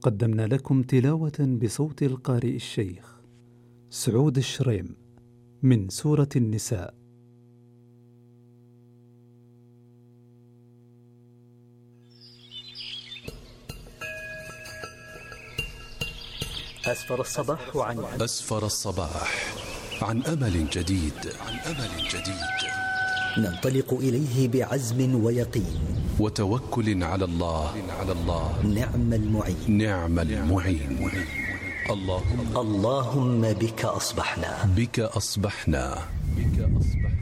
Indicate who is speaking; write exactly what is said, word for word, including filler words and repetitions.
Speaker 1: قدمنا لكم تلاوة بصوت القارئ الشيخ سعود الشريم من سورة النساء.
Speaker 2: أسفر الصباح عن
Speaker 3: أسفر الصباح عن أمل جديد عن أمل جديد
Speaker 2: ننطلق إليه بعزم ويقين
Speaker 3: وتوكل على الله على الله
Speaker 2: نعم المعين
Speaker 3: نعم المعين. اللهم
Speaker 2: اللهم بك أصبحنا
Speaker 3: بك أصبحنا بك أصبحنا